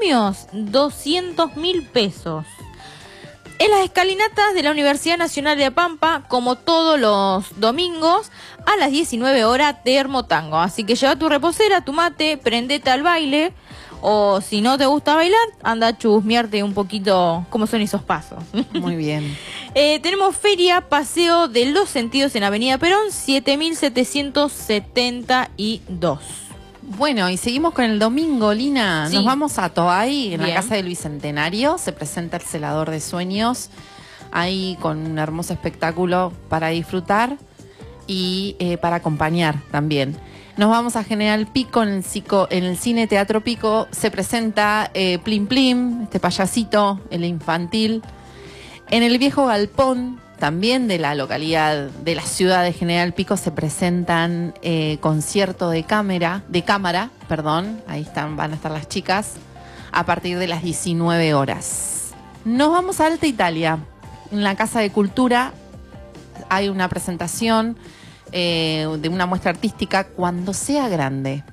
premios, 200.000 pesos. En las escalinatas de la Universidad Nacional de Pampa, como todos los domingos, a las 19 horas, termotango. Así que lleva tu reposera, tu mate, prendete al baile. O si no te gusta bailar, anda a chusmearte un poquito cómo son esos pasos. Muy bien. Tenemos feria, paseo de los sentidos en Avenida Perón, 7.772. Bueno, y seguimos con el domingo, Lina. Sí. Nos vamos a Toay, en Bien. la casa del Bicentenario. Se presenta el Celador de Sueños, ahí con un hermoso espectáculo para disfrutar y para acompañar también. Nos vamos a General Pico, en el Cine Teatro Pico. Se presenta Plim Plim, este payasito, el infantil. En el Viejo Galpón, también de la localidad, de la ciudad de General Pico, se presentan concierto de cámara, ahí van a estar las chicas, a partir de las 19 horas. Nos vamos a Alta Italia, en la Casa de Cultura hay una presentación de una muestra artística, Cuando sea grande.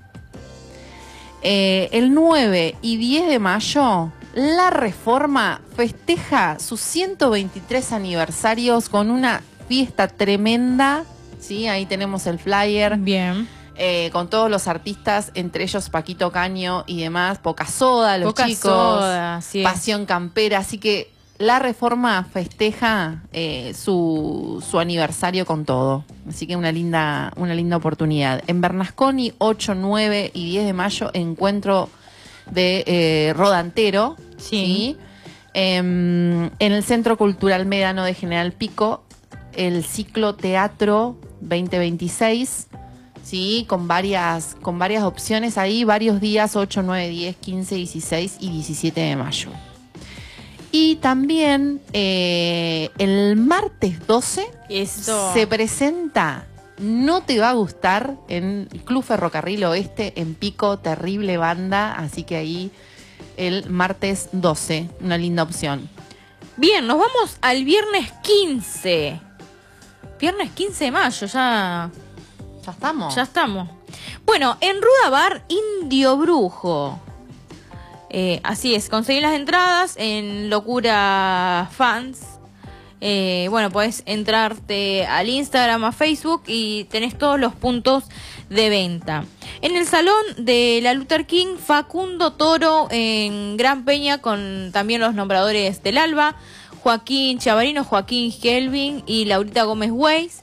El 9 y 10 de mayo... La Reforma festeja sus 123 aniversarios con una fiesta tremenda, ¿sí? Ahí tenemos el flyer. Bien. Con todos los artistas, entre ellos Paquito Caño y demás, Poca Soda, los Poca chicos, Soda, sí. Pasión Campera, así que La Reforma festeja su aniversario con todo, así que una linda oportunidad. En Bernasconi, 8, 9 y 10 de mayo, encuentro de Rodantero, Sí. ¿sí? En el Centro Cultural Médano de General Pico, el ciclo Teatro 2026, ¿sí? Con varias opciones ahí, varios días, 8, 9, 10, 15, 16 y 17 de mayo. Y también el martes 12 Eso. se presenta No Te Va a Gustar en el Club Ferrocarril Oeste en Pico, terrible banda, así que ahí el martes 12, una linda opción. Bien, nos vamos al viernes 15. Viernes 15 de mayo, ¿Ya estamos? ya estamos. Bueno, en Ruda Bar, Indio Brujo. Así es, conseguí las entradas en Locura Fans. Bueno, podés entrarte al Instagram, a Facebook y tenés todos los puntos de venta. En el salón de la Luther King, Facundo Toro en Gran Peña, con también los nombradores del Alba, Joaquín Chavarino, Joaquín Helvin y Laurita Gómez Weiss.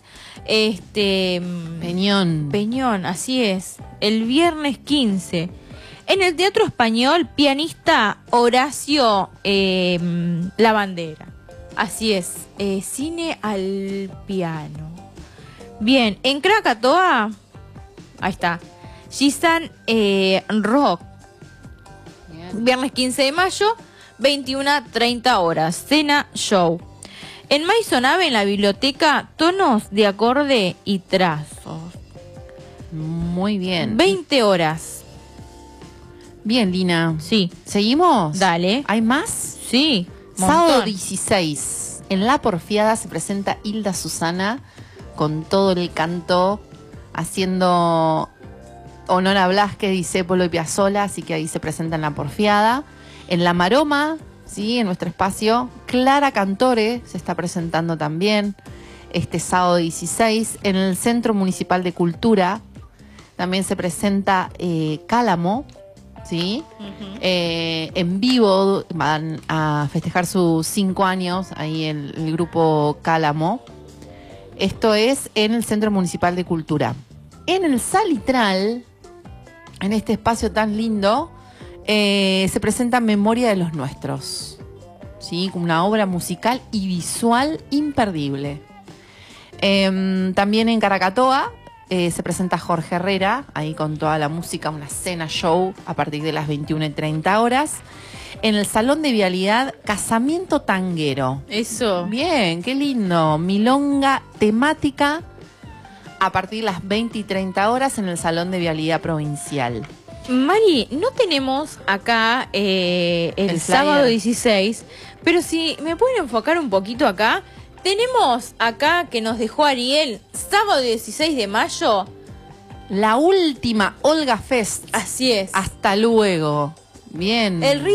Peñón, así es. El viernes 15. En el Teatro Español, pianista Horacio Lavandera. Así es, cine al piano. Bien, en Krakatoa, ahí está, Gisan Rock. Bien. Viernes 15 de mayo, 21:30 horas, cena show. En Maisonave, en la biblioteca, tonos de acorde y trazos. Muy bien. 20 horas. Bien, Lina. Sí. ¿Seguimos? Dale. ¿Hay más? Sí. Sábado montón. 16, en La Porfiada se presenta Hilda Susana con todo el canto, haciendo honor a Blasquez, Discépolo y Piazzolla, así que ahí se presenta en La Porfiada. En La Maroma, ¿sí? En nuestro espacio, Clara Cantore se está presentando también este sábado 16. En el Centro Municipal de Cultura también se presenta Cálamo, ¿sí? En vivo van a festejar sus 5 años ahí el grupo Cálamo. Esto es en el Centro Municipal de Cultura. En el Salitral, en este espacio tan lindo, se presenta Memoria de los Nuestros, ¿sí? Una obra musical y visual imperdible. También en Caracatoa se presenta Jorge Herrera, ahí con toda la música, una cena show a partir de las 21:30 horas. En el Salón de Vialidad, Casamiento Tanguero. Eso. Bien, qué lindo. Milonga temática a partir de las 20:30 horas en el Salón de Vialidad Provincial. Mari, no tenemos acá el flyer. sábado 16, pero si me pueden enfocar un poquito acá, tenemos acá que nos dejó Ariel, sábado 16 de mayo. La última Olga Fest. Así es. Hasta luego. Bien. El